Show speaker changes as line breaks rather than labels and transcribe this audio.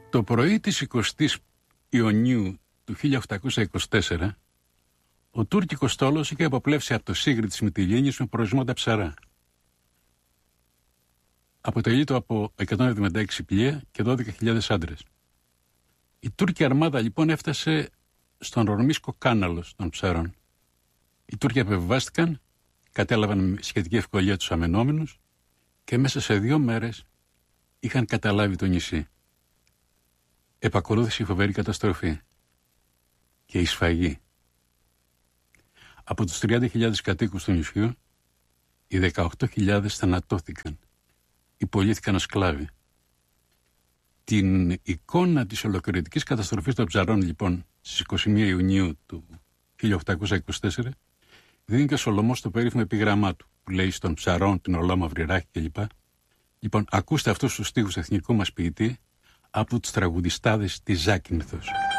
Το πρωί της 20ης Ιουνίου του 1824, ο τουρκικός στόλος είχε αποπλεύσει από το Σίγρη της Μυτιλήνης με προορισμό τα Ψαρά. Αποτελείται από 176 πλοία και 12.000 άντρες. Η Τούρκη αρμάδα λοιπόν έφτασε στον Ορμίσκο Κάναλος των Ψαρών. Οι Τούρκοι απεβιβάστηκαν, κατέλαβαν με σχετική ευκολία τους αμενόμενους και μέσα σε 2 μέρες είχαν καταλάβει το νησί. Επακολούθησε η φοβερή καταστροφή και η σφαγή. Από τους 30.000 κατοίκους του νησιού, οι 18.000 θανατώθηκαν, υπολήθηκαν ως σκλάβοι. Την εικόνα της ολοκληρωτικής καταστροφής των Ψαρών, λοιπόν, στις 21 Ιουνίου του 1824, δίνει και ο Σολωμός στο περίφημο επίγραμμά του, που λέει στον Ψαρών, την ολόμαυρη ράχη κλπ. Λοιπόν, ακούστε αυτούς τους στίχους εθνικού μας ποιητή από τους τραγουδιστάδες της Ζάκυνθος.